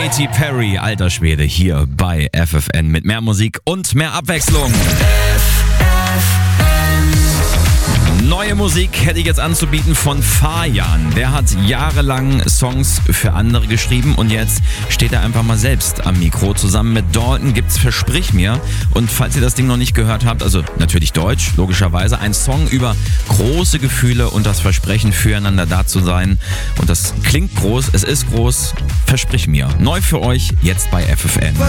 Katy Perry, alter Schwede, hier bei FFN mit mehr Musik und mehr Abwechslung. Neue Musik hätte ich jetzt anzubieten von Fajan. Der hat jahrelang Songs für andere geschrieben und jetzt steht er einfach mal selbst am Mikro. Zusammen mit Dalton gibt's Versprich mir. Und falls ihr das Ding noch nicht gehört habt, also natürlich Deutsch, logischerweise, ein Song über große Gefühle und das Versprechen, füreinander da zu sein. Und das klingt groß, es ist groß. Versprich mir. Neu für euch, jetzt bei FFN.